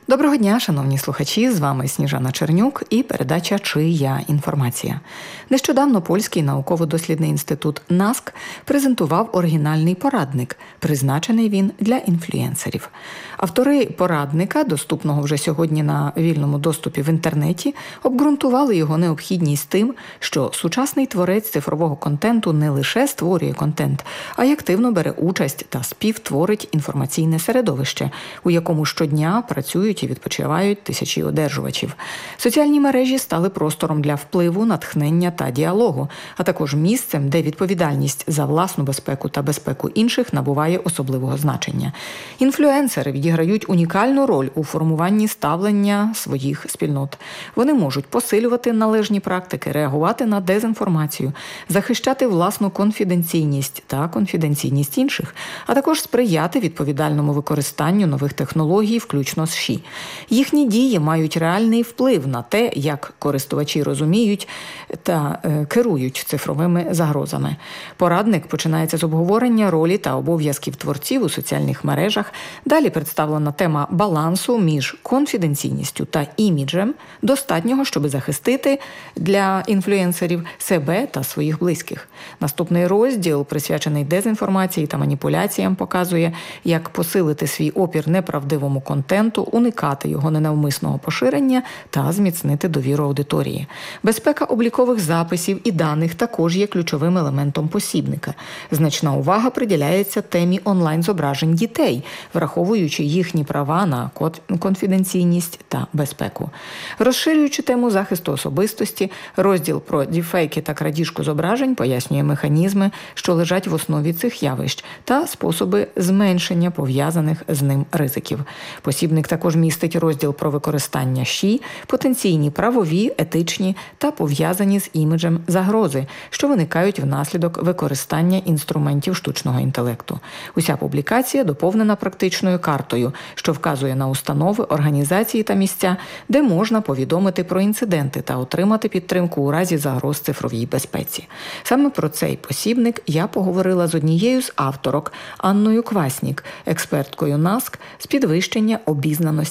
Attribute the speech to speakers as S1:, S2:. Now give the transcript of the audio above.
S1: Доброго дня, шановні слухачі, з вами Сніжана Чернюк і передача «Чия інформація?». Нещодавно Польський науково-дослідний інститут НАСК презентував оригінальний порадник. Призначений він для інфлюенсерів. Автори порадника, доступного вже сьогодні на вільному доступі в інтернеті, обґрунтували його необхідність тим, що сучасний творець цифрового контенту не лише створює контент, а й активно бере участь та співтворить інформаційне середовище, у якому щодня працюють і відпочивають тисячі одержувачів. Соціальні мережі стали простором для впливу, натхнення та діалогу, а також місцем, де відповідальність за власну безпеку та безпеку інших набуває особливого значення. Інфлюенсери відіграють унікальну роль у формуванні ставлення своїх спільнот. Вони можуть посилювати належні практики, реагувати на дезінформацію, захищати власну конфіденційність та конфіденційність інших, а також сприяти відповідальному використанню нових технологій, включно з ШІ. Їхні дії мають реальний вплив на те, як користувачі розуміють та керують цифровими загрозами. Порадник починається з обговорення ролі та обов'язків творців у соціальних мережах. Далі представлена тема балансу між конфіденційністю та іміджем, достатнього, щоб захистити для інфлюенсерів себе та своїх близьких. Наступний розділ, присвячений дезінформації та маніпуляціям, показує, як посилити свій опір неправдивому контенту, уникати його ненавмисного поширення та зміцнити довіру аудиторії. Безпека облікових записів і даних також є ключовим елементом посібника. Значна увага приділяється темі онлайн-зображень дітей, враховуючи їхні права на конфіденційність та безпеку. Розширюючи тему захисту особистості, розділ про діпфейки та крадіжку зображень пояснює механізми, що лежать в основі цих явищ, та способи зменшення пов'язаних з ним ризиків. Посібник також містить розділ про використання ШІ, потенційні правові, етичні та пов'язані з іміджем загрози, що виникають внаслідок використання інструментів штучного інтелекту. Уся публікація доповнена практичною картою, що вказує на установи, організації та місця, де можна повідомити про інциденти та отримати підтримку у разі загроз цифровій безпеці. Саме про цей посібник я поговорила з однією з авторок Анною Кваснік, експерткою НАСК з підвищення обізнаності